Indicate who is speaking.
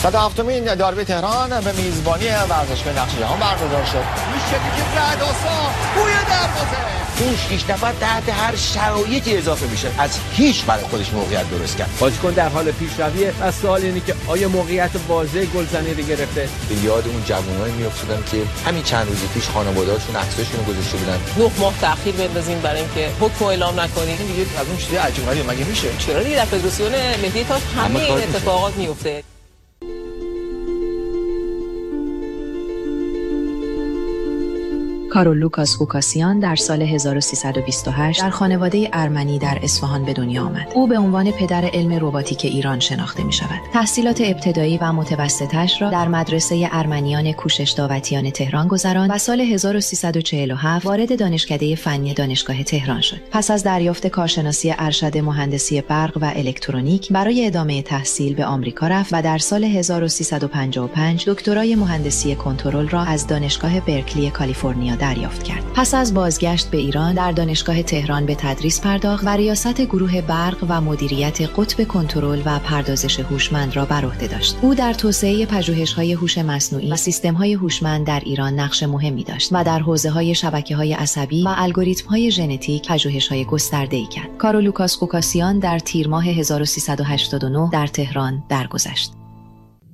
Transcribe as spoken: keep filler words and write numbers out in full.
Speaker 1: صد و هفتمین داربی تهران به میزبانی ورزشگاه نقش جهان برگزار شد. میشه که رعدآسا بوی دروازه.
Speaker 2: اون شش نفر تحت هر شرایطی اضافه میشه، از هیچ برای خودش موقعیت درست کرد.
Speaker 3: بازیکن در حال پیشرویه و سوال اینه که آیا موقعیت واضح گلزنی رو گرفته؟
Speaker 2: به یاد اون جوانایی میافتادم که همین چند روز پیش خانواده‌هاشون عکساشون رو گذاشته بودن.
Speaker 4: نه ماه تأخیر بندازیم برای اینکه حکم اعلام نکنیم.
Speaker 1: دیگه از اون چیزای عجیب غریب مگه میشه؟
Speaker 4: چرا دیگه در فدراسیون ملی تاج همه این اتفاقات میفته؟
Speaker 5: کارول لوکاس اوکاسیان در سال هزار و سیصد و بیست و هشت در خانواده ارمنی در اصفهان به دنیا آمد. او به عنوان پدر علم رباتیک ایران شناخته می شود. تحصیلات ابتدایی و متوسطش را در مدرسه ارمنیان کوشش داوطیان تهران گذراند و سال هزار و سیصد و چهل و هفت وارد دانشکده فنی دانشگاه تهران شد. پس از دریافت کارشناسی ارشد مهندسی برق و الکترونیک برای ادامه تحصیل به آمریکا رفت و در سال هزار و سیصد و پنجاه و پنج دکترای مهندسی کنترل را از دانشگاه برکلی کالیفرنیا دریافت کرد. پس از بازگشت به ایران در دانشگاه تهران به تدریس پرداخت و ریاست گروه برق و مدیریت قطب کنترل و پردازش هوشمند را بر عهده داشت. او در توسعه پژوهش‌های هوش مصنوعی و سیستم‌های هوشمند در ایران نقش مهمی داشت و در حوزه‌های شبکه‌های عصبی و الگوریتم‌های ژنتیک پژوهش‌های گسترده‌ای کرد. کارول لوکاس اوکاسیان در تیر ماه هزار و سیصد و هشتاد و نه در تهران درگذشت.